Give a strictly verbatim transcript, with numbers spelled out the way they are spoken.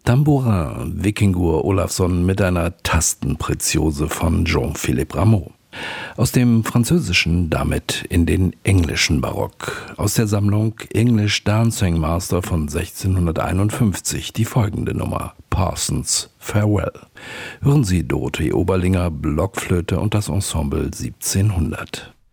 Tambourin, Vikingur Olafsson mit einer Tastenpreziose von Jean-Philippe Rameau. Aus dem Französischen damit in den englischen Barock. Aus der Sammlung English Dancing Master von sechzehnhunderteinundfünfzig die folgende Nummer, Parsons Farewell. Hören Sie Dorothee Oberlinger, Blockflöte und das Ensemble siebzehnhundert.